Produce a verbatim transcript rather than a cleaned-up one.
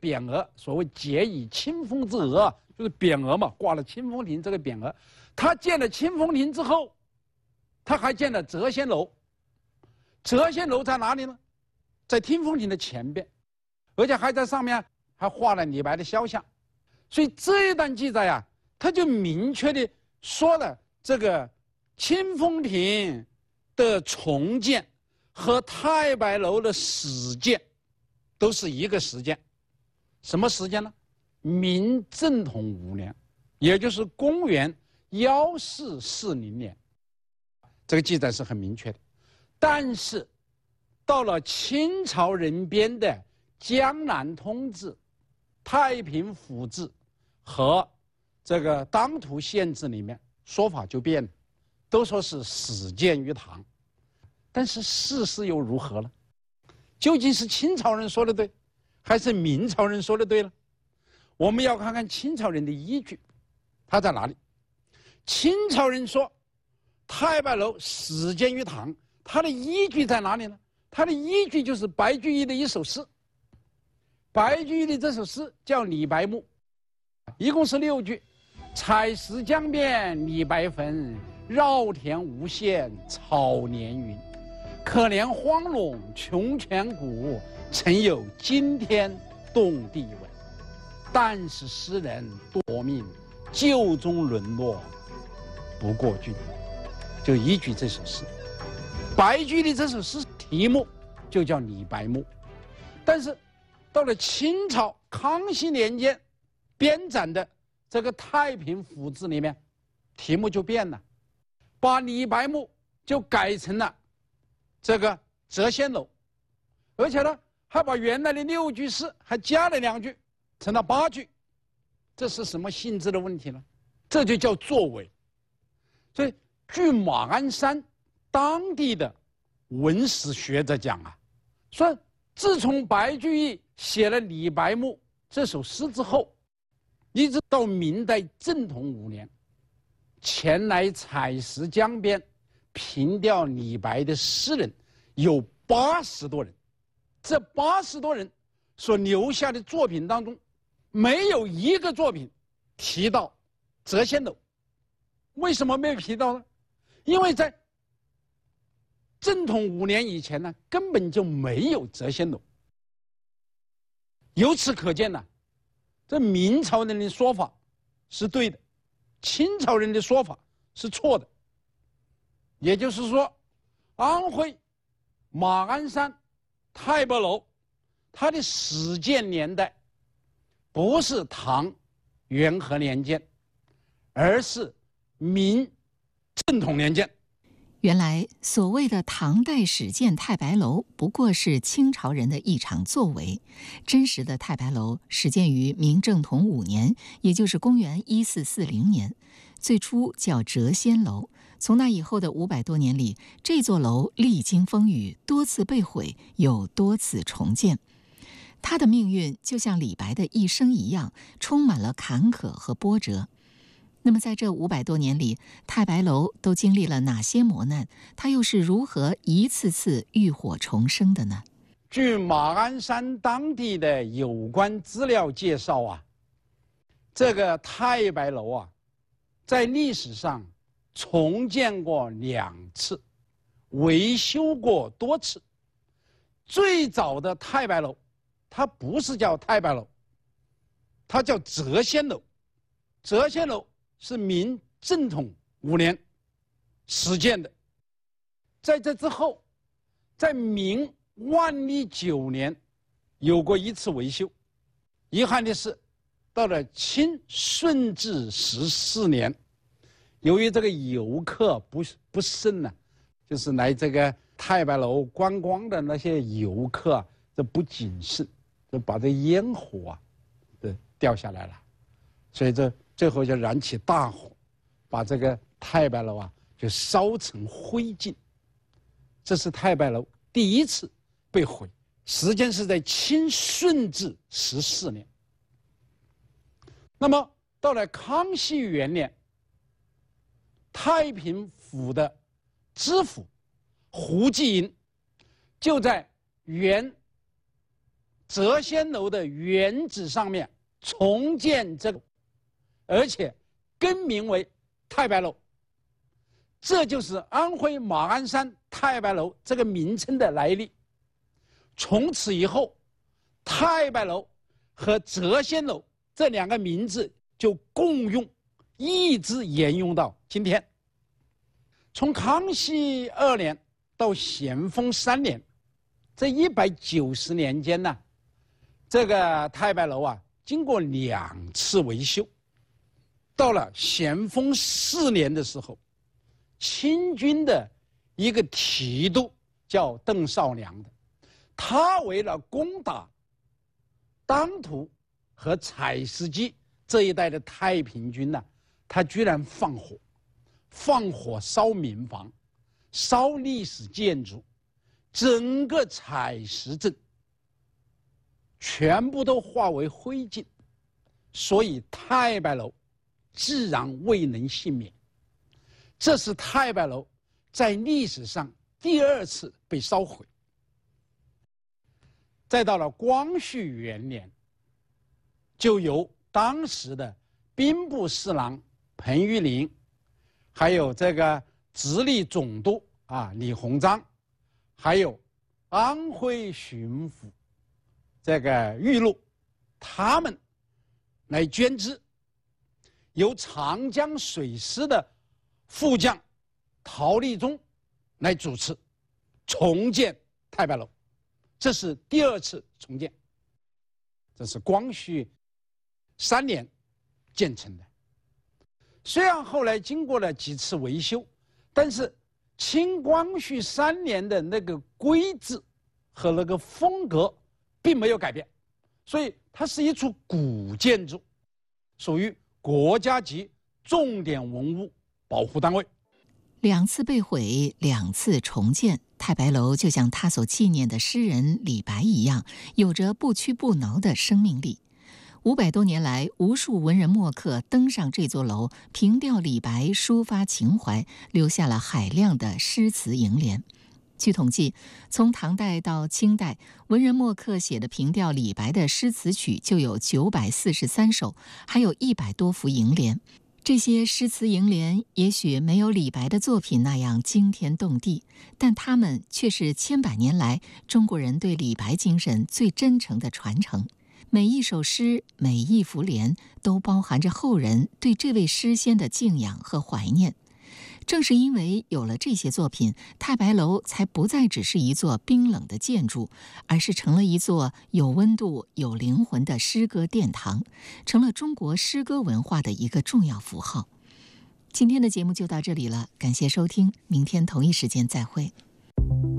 匾额，所谓结以清风之额，就是匾额嘛，挂了清风亭这个匾额。他建了清风亭之后，他还建了谪仙楼。谪仙楼在哪里呢？在清风亭的前边，而且还在上面还画了李白的肖像。所以这一段记载啊，他就明确的说了这个清风亭的重建和太白楼的始建都是一个时间。什么时间呢？明正统五年，也就是公元幺四四零年。这个记载是很明确的。但是到了清朝人编的《江南通志》《太平府志》和这个《当涂县志》里面，说法就变了，都说是始建于唐。但是事实又如何呢？究竟是清朝人说的对，还是明朝人说的对呢？我们要看看清朝人的依据，他在哪里？清朝人说太白楼始建于唐，他的依据在哪里呢？他的依据就是白居易的一首诗。白居易的这首诗叫《李白墓》，一共是六句：采石江边李白坟，绕田无限草连云。可怜荒陇穷泉谷，曾有惊天动地闻。但使诗人夺命，旧中沦落不过君。就依据这首诗，白居易这首诗题目就叫《李白墓》。但是到了清朝康熙年间编纂的这个《太平府志》里面，题目就变了，把李白墓就改成了这个谪仙楼，而且呢还把原来的六句诗还加了两句，成了八句。这是什么性质的问题呢？这就叫作伪。所以据马鞍山当地的文史学者讲啊，说自从白居易写了《李白墓》这首诗之后，一直到明代正统五年，前来采石江边凭吊李白的诗人有八十多人。这八十多人所留下的作品当中，没有一个作品提到谪仙楼。为什么没有提到呢？因为在正统五年以前呢，根本就没有谪仙楼。由此可见呢，这明朝人的说法是对的，清朝人的说法是错的。也就是说，安徽马鞍山太白楼，它的始建年代不是唐元和年间，而是明正统年间。 原来所谓的唐代始建太白楼不过是清朝人的一场作为，真实的太白楼始建于明正统五年，也就是公元一四四零年，最初叫谪仙楼。从那以后的五百多年里，这座楼历经风雨，多次被毁，又多次重建。它的命运就像李白的一生一样，充满了坎坷和波折。那么在这五百多年里，太白楼都经历了哪些磨难？它又是如何一次次浴火重生的呢？ 据马鞍山当地的有关资料介绍啊，这个太白楼啊，在历史上重建过两次，维修过多次。最早的太白楼，它不是叫太白楼，它叫谪仙楼。谪仙楼是明正统五年始建的。在这之后，在明万历九年有过一次维修。遗憾的是，到了清顺治十四年，由于这个游客不不甚呢，就是来这个太白楼观光的那些游客啊，这不谨慎，就把这烟火啊，这掉下来了，所以这最后就燃起大火，把这个太白楼啊就烧成灰烬。这是太白楼第一次被毁，时间是在清顺治十四年。那么到了康熙元年，太平府的知府胡继营就在原谪仙楼的原址上面重建这个，而且更名为太白楼。这就是安徽马鞍山太白楼这个名称的来历。从此以后，太白楼和谪仙楼这两个名字就共用，一直沿用到今天。从康熙二年到咸丰三年，这一百九十年间呢，这个太白楼啊，经过两次维修。到了咸丰四年的时候，清军的一个提督叫邓绍良的，他为了攻打当涂和采石矶这一带的太平军呢，他居然放火，放火烧民房，烧历史建筑，整个采石镇全部都化为灰烬，所以太白楼自然未能幸免。这是太白楼在历史上第二次被烧毁。再到了光绪元年，就由当时的兵部侍郎彭玉麟，还有这个直隶总督啊李鸿章，还有安徽巡抚这个玉禄，他们来捐资，由长江水师的副将陶立忠来主持重建太白楼。这是第二次重建，这是光绪三年建成的。虽然后来经过了几次维修，但是清光绪三年的那个规制和那个风格并没有改变，所以它是一处古建筑，属于国家级重点文物保护单位。 两次被毁，两次重建，太白楼就像他所纪念的诗人李白一样，有着不屈不挠的生命力。五百多年来，无数文人墨客登上这座楼，凭吊李白，抒发情怀，留下了海量的诗词楹联。据统计，从唐代到清代，文人墨客写的凭吊李白的诗词曲就有九百四十三首，还有一百多幅楹联。这些诗词楹联也许没有李白的作品那样惊天动地，但它们却是千百年来中国人对李白精神最真诚的传承。每一首诗，每一幅联，都包含着后人对这位诗仙的敬仰和怀念。正是因为有了这些作品，太白楼才不再只是一座冰冷的建筑，而是成了一座有温度、有灵魂的诗歌殿堂，成了中国诗歌文化的一个重要符号。今天的节目就到这里了，感谢收听，明天同一时间再会。